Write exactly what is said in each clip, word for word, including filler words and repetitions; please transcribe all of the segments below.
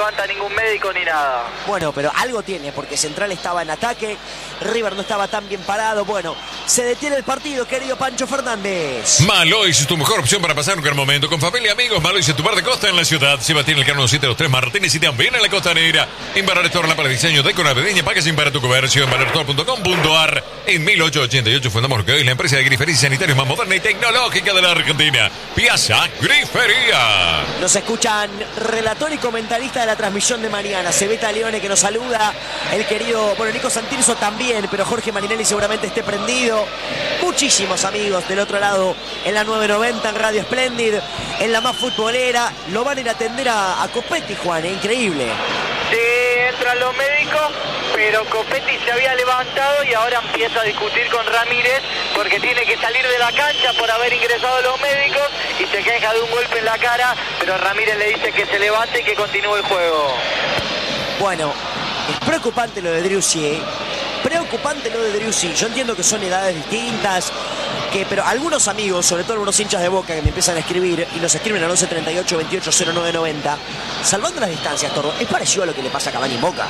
levanta ningún médico ni nada. Bueno, pero algo tiene, porque Central estaba en ataque, River no estaba tan bien parado. Bueno, se detiene el partido, querido Pancho Fernández. Malois es tu mejor opción para pasar un gran momento con familia y amigos. Malois es tu bar de costa en la ciudad. Sebastián el Carno siete dos tres Martínez y también en la costanera. En Bar Restaurant para diseño de navideña, packaging para tu comercio en barrestore punto com punto ar. En mil ochocientos ochenta y ocho fundamos lo que hoy es la empresa de griferías y sanitarios más moderna y tecnológica de la Argentina, Piazza Grifería. Nos escuchan relator y comentarista de la transmisión de mañana, Cebeta Leone, que nos saluda, el querido, bueno, Nico Santirso también, pero Jorge Marinelli seguramente esté prendido. Muchísimos amigos del otro lado en la nueve noventa, en Radio Splendid, en la más futbolera. Lo van a ir a atender a, a Copetti, Juan, es increíble. Sí, entran los médicos, pero Copetti se había levantado y ahora empieza a discutir con Ramírez porque tiene que salir de la cancha por haber ingresado los médicos y se queja de un golpe en la cara, pero Ramírez le dice que se levante y que continúe el juego. Bueno, es preocupante lo de Driussi, ¿eh? Preocupante lo de Driussi. Yo entiendo que son edades distintas, que, pero algunos amigos, sobre todo algunos hinchas de Boca que me empiezan a escribir y nos escriben al once treinta y ocho veintiocho cero nueve noventa, salvando las distancias, Torro, ¿es parecido a lo que le pasa a Cavani en Boca?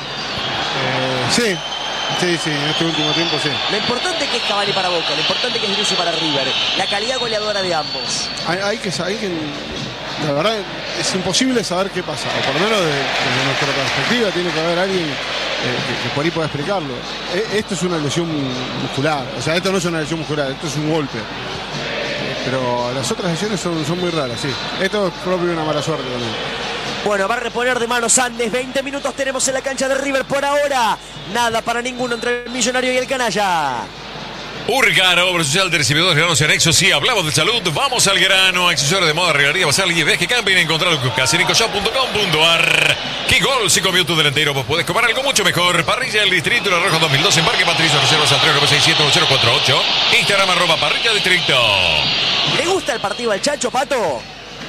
Eh, sí, sí, sí, en este último tiempo sí. Lo importante que es Cavani para Boca, lo importante que es Driussi para River, la calidad goleadora de ambos. Hay, hay que saber que, la verdad, es imposible saber qué pasa, o por lo menos desde, desde nuestra perspectiva tiene que haber alguien eh, que, que por ahí pueda explicarlo. Eh, esto es una lesión muscular, o sea, esto no es una lesión muscular, esto es un golpe. Eh, pero las otras lesiones son, son muy raras, sí. Esto es propio de una mala suerte también. Bueno, va a reponer de manos Andes. veinte minutos tenemos en la cancha de River por ahora. Nada para ninguno entre el Millonario y el Canalla. Urgano, obra social de recibidores granos y anexos. Sí, hablamos de salud, vamos al grano. Accesorios de moda, regalería, basal y que cambien. Encontrarlo en casinicoshop punto com punto ar. ¿Qué gol se comió tu delantero? Vos podés comer algo mucho mejor. Parrilla del Distrito, La Roja dos mil doce. Embarque Patricio, reservas al tres nueve seis siete uno cero cuatro ocho. Instagram arroba parrilla distrito. ¿Le gusta el partido al Chacho, Pato?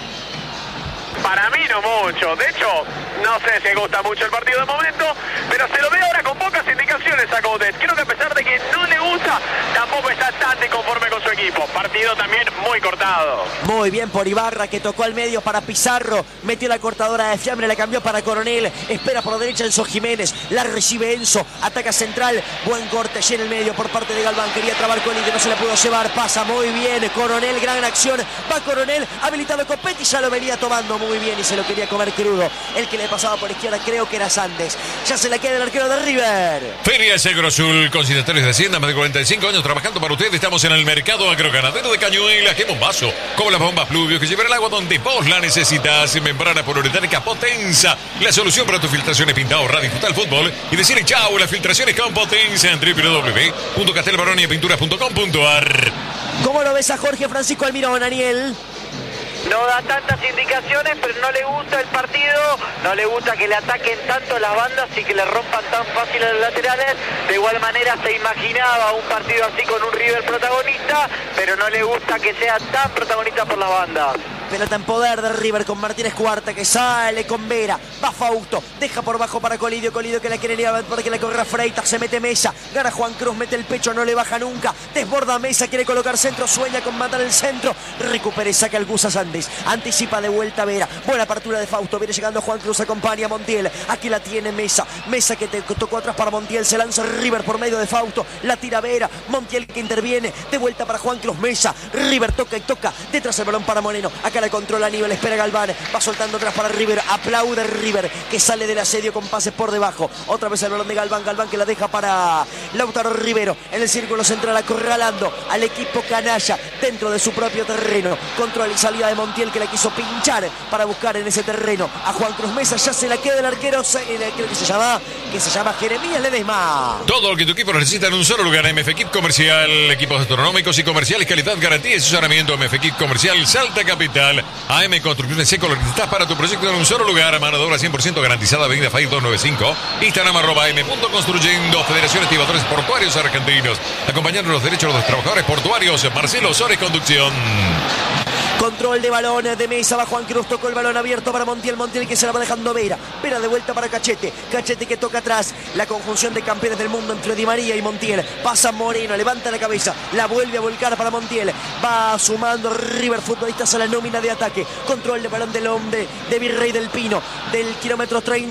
Para mí no mucho, de hecho, no sé si gusta mucho el partido de momento, pero se lo ve ahora con pocas indicaciones a Coudet. Creo que a pesar de que no le gusta, tampoco está tan conforme con su equipo. Partido también muy cortado. Muy bien por Ibarra, que tocó al medio para Pizarro, metió la cortadora de fiambre, la cambió para Coronel, espera por la derecha Enzo Jiménez, la recibe Enzo, ataca central, buen corte allí en el medio por parte de Galván, quería trabar con él que no se la pudo llevar, pasa muy bien Coronel, gran acción, va Coronel, habilitado Copetti, ya lo venía tomando muy bien y se lo quería comer crudo. El que le pasaba por izquierda creo que era Sandes. Ya se la queda el arquero de River. Feria Seguro Azul, consignatarios de Hacienda, más de cuarenta y cinco años trabajando para ustedes. Estamos en el mercado agroganadero de Cañuelas. ¡Qué bombazo! Como las bombas Pluvio que llevan el agua donde vos la necesitas. Membrana poliuretánica Potenza, la solución para tus filtraciones. Pinta, ahorrar, disfrutar el fútbol y decirle chau. Las filtraciones con Potenza en doble u doble u doble u punto castelbaronia pinturas punto com punto ar. ¿Cómo lo ves a Jorge Francisco Almirón, Daniel? No da tantas indicaciones, pero no le gusta el partido, no le gusta que le ataquen tanto las bandas y que le rompan tan fácil a los laterales. De igual manera se imaginaba un partido así con un River protagonista, pero no le gusta que sea tan protagonista por las bandas. Pelota en poder de River con Martínez Cuarta que sale con Vera, va Fausto, deja por bajo para Colidio, Colidio que la quiere ir a para que la corra Freitas, se mete Mesa, gana Juan Cruz, mete el pecho, no le baja nunca, desborda Mesa, quiere colocar centro, sueña con matar el centro, recupera y saca el Gusa Sandes, anticipa de vuelta Vera, buena apertura de Fausto, viene llegando Juan Cruz, acompaña a Montiel, aquí la tiene Mesa, Mesa que te tocó atrás para Montiel, se lanza River por medio de Fausto, la tira Vera, Montiel que interviene, de vuelta para Juan Cruz, Mesa, River toca y toca, detrás el balón para Moreno, acá la controla Aníbal, espera Galván, va soltando atrás para River, aplaude River, que sale del asedio con pases por debajo, otra vez el balón de Galván, Galván que la deja para Lautaro Rivero, en el círculo central acorralando al equipo canalla dentro de su propio terreno, control y salida de Montiel que la quiso pinchar para buscar en ese terreno a Juan Cruz Mesa, ya se la queda el arquero, creo que se llama, que se llama Jeremías Ledesma. Todo lo que tu equipo necesita en un solo lugar, M F Equip Comercial, equipos astronómicos y comerciales, calidad, garantía y asesoramiento. M F Equip Comercial, Salta Capital. A M Construcciones Seco, lo necesitas para tu proyecto en un solo lugar. Mano de obra cien por ciento garantizada. Avenida Fay doscientos noventa y cinco. Instagram arroba M punto construyendo. Federación Estibadores Portuarios Argentinos. Acompañando los derechos de los trabajadores portuarios. Marcelo Sores Conducción. Control de balón de Mesa, va Juan Cruz, tocó el balón abierto para Montiel, Montiel que se la va dejando Vera, Vera de vuelta para Cachete, Cachete que toca atrás, la conjunción de campeones del mundo entre Di María y Montiel, pasa Moreno, levanta la cabeza, la vuelve a volcar para Montiel, va sumando River futbolistas a la nómina de ataque, control de balón del hombre de Virrey del Pino, del kilómetro treinta.